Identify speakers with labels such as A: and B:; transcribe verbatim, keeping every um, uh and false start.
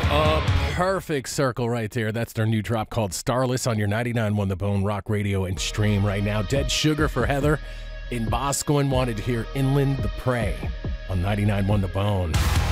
A: A perfect circle right there. That's their new drop called Starless on your ninety-nine point one The Bone Rock Radio and stream right now. Dead Sugar for Heather in Boscawen wanted to hear Inland the Prey on ninety-nine point one The Bone.